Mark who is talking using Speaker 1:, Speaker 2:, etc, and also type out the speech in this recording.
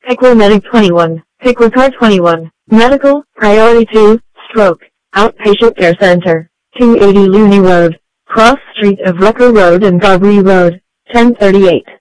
Speaker 1: Pickler Medic 21, Pickler Car 21, Medical, Priority 2, Stroke, Outpatient Care Center, 280 Looney Road, Cross Street of Rucker Road and Garbary Road, 1038.